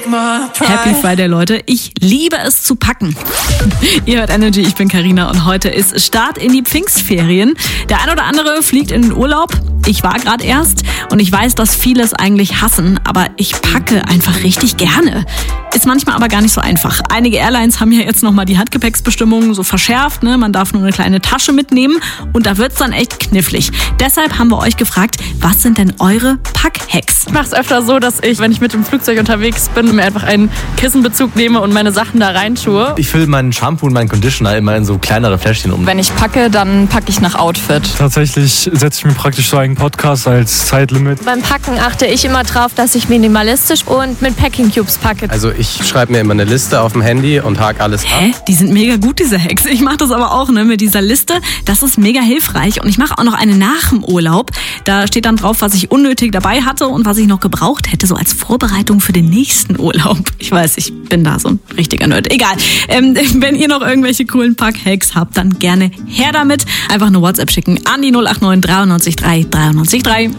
Happy Friday, Leute. Ich liebe es zu packen. Ihr hört Energy, ich bin Carina und heute ist Start in die Pfingstferien. Der ein oder andere fliegt in den Urlaub. Ich war gerade erst und ich weiß, dass viele es eigentlich hassen, aber ich packe einfach richtig gerne. Ist manchmal aber gar nicht so einfach. Einige Airlines haben ja jetzt nochmal die Handgepäcksbestimmungen so verschärft, ne? Man darf nur eine kleine Tasche mitnehmen und da wird's dann echt knifflig. Deshalb haben wir euch gefragt, was sind denn eure Packhacks? Ich mache es öfter so, dass ich, wenn ich mit dem Flugzeug unterwegs bin, mir einfach einen Kissenbezug nehme und meine Sachen da rein tue. Ich fülle meinen Shampoo und meinen Conditioner immer in so kleinere Fläschchen um. Wenn ich packe, dann packe ich nach Outfit. Tatsächlich setze ich mir praktisch so einen Podcast als Zeitlimit. Beim Packen achte ich immer drauf, dass ich minimalistisch und mit Packing Cubes packe. Also ich schreibe mir immer eine Liste auf dem Handy und hake alles ab. Die sind mega gut, diese Hacks. Ich mache das aber auch, ne, mit dieser Liste. Das ist mega hilfreich und ich mache auch noch eine nach dem Urlaub. Da steht dann drauf, was ich unnötig dabei hatte und was ich noch gebraucht hätte, so als Vorbereitung für den nächsten Urlaub. Ich weiß, ich bin da so ein richtiger Nerd. Egal. Wenn ihr noch irgendwelche coolen Pack-Hacks habt, dann gerne her damit. Einfach eine WhatsApp schicken an die 089 93 3 93 3.